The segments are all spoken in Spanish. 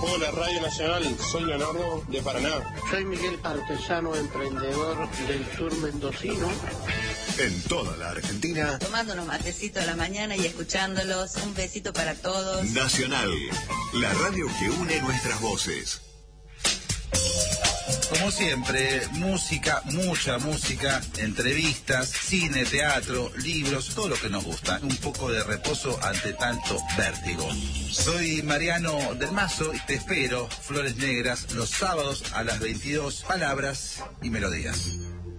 Hola, Radio Nacional, soy Leonardo de Paraná. Soy Miguel, artesano emprendedor del sur mendocino. En toda la Argentina. Tomando unos matecitos a la mañana y escuchándolos. Un besito para todos. Nacional, la radio que une nuestras voces. Como siempre, música, mucha música, entrevistas, cine, teatro, libros, todo lo que nos gusta. Un poco de reposo ante tanto vértigo. Soy Mariano del Mazo y te espero, Flores Negras, los sábados a las 22, palabras y melodías.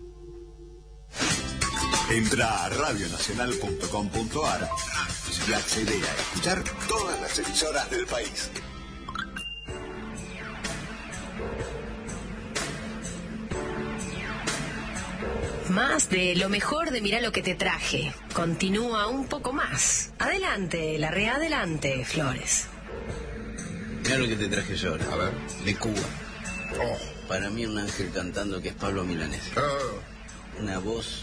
Entra a radionacional.com.ar y accede a escuchar todas las emisoras del país. Más de lo mejor de Mirá lo que te traje. Continúa un poco más. Adelante, adelante, Flores. Mirá lo que te traje yo ahora. A ver. De Cuba. Oh. Para mí un ángel cantando que es Pablo Milanés. Oh. Una voz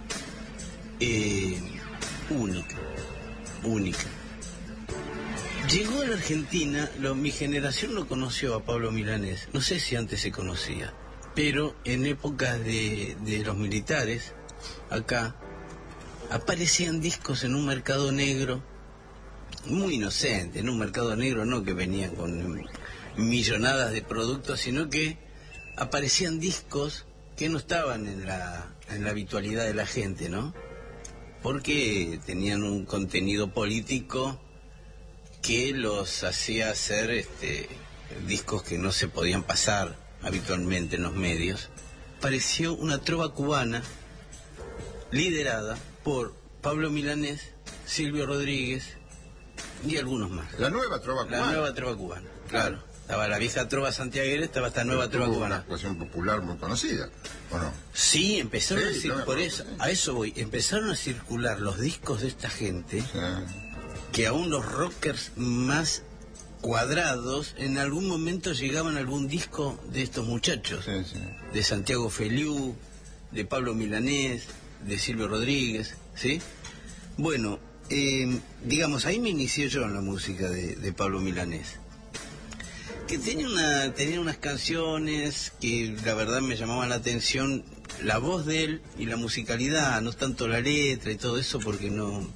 única. Llegó a la Argentina, mi generación lo conoció a Pablo Milanés. No sé si antes se conocía. Pero en épocas de los militares, acá, aparecían discos en un mercado negro, muy inocente, en un mercado negro no que venían con millonadas de productos, sino que aparecían discos que no estaban en la habitualidad de la gente, ¿no? Porque tenían un contenido político que los hacía hacer discos que no se podían pasar habitualmente en los medios. Apareció una trova cubana liderada por Pablo Milanés, Silvio Rodríguez y algunos más. La nueva trova cubana. La nueva trova cubana, claro. Estaba la vieja trova santiaguera, estaba esta nueva trova cubana. Una actuación popular muy conocida, ¿o no? Sí, empezaron a circular, por eso, a eso voy, empezaron a circular los discos de esta gente, que aún los rockers más cuadrados en algún momento llegaban a algún disco de estos muchachos, de Santiago Feliú, de Pablo Milanés, de Silvio Rodríguez, ¿sí? Bueno, digamos, ahí me inicié yo en la música de Pablo Milanés, que tenía unas canciones que la verdad me llamaban la atención, la voz de él y la musicalidad, no tanto la letra y todo eso, porque no,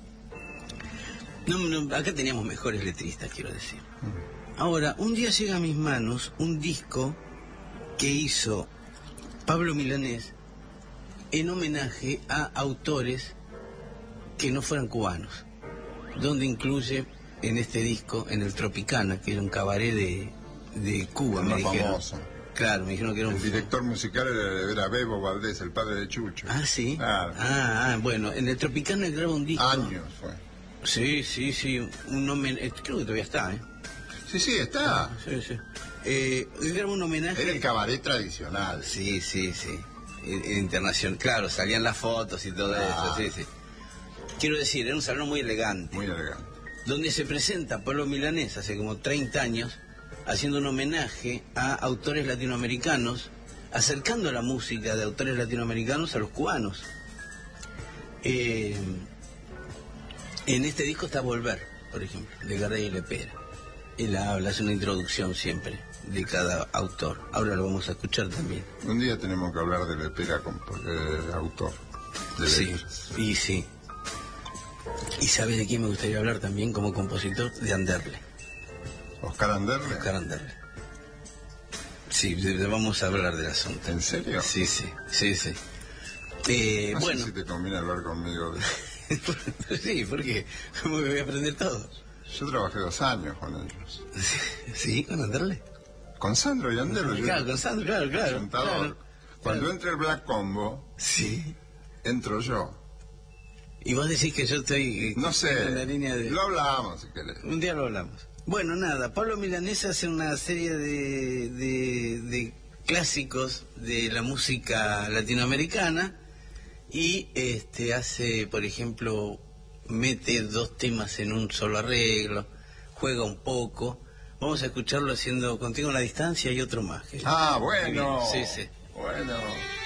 acá teníamos mejores letristas, quiero decir. Ahora, un día llega a mis manos un disco que hizo Pablo Milanés en homenaje a autores que no fueran cubanos, donde incluye en este disco, en el Tropicana, que era un cabaret de Cuba, me dijeron. Famoso. Claro, me dijeron que era el director musical era Bebo Valdés, el padre de Chucho. Ah, sí. Claro. Bueno, en el Tropicana graba un disco. Años fue. Sí, un homenaje, creo que todavía está, Sí, está. Sí. Era un homenaje. Era el cabaret tradicional. Sí. Internacional. Claro, salían las fotos y todo eso, sí. Quiero decir, era un salón muy elegante. Muy elegante. Donde se presenta Pablo Milanés hace como 30 años, haciendo un homenaje a autores latinoamericanos, acercando la música de autores latinoamericanos a los cubanos. En este disco está Volver, por ejemplo, de Gardel Lepera. Él hace una introducción siempre de cada autor. Ahora lo vamos a escuchar también. Un día tenemos que hablar de Lepera como autor. Sí. ¿Y sabes de quién me gustaría hablar también como compositor? De Anderle. ¿Oscar Anderle? Oscar Anderle. Sí, vamos a hablar del asunto. ¿En serio? Sí. No bueno. sé si te conviene hablar conmigo de... Sí, porque ¿cómo me voy a aprender todo? Yo trabajé 2 años con ellos. ¿Sí? ¿Con Anderle? Con Sandro y Anderle. Claro, con Sandro, claro. Cuando entra el Black Combo, sí, entro yo. Y vos decís que yo estoy... No sé, en la línea de... lo hablamos si querés. Un día lo hablamos. Bueno, nada, Pablo Milanés hace una serie de clásicos de la música latinoamericana y hace, por ejemplo, mete 2 temas en un solo arreglo, juega un poco. Vamos a escucharlo haciendo Contigo en la Distancia y otro más. Ah, bueno. Sí. Bueno.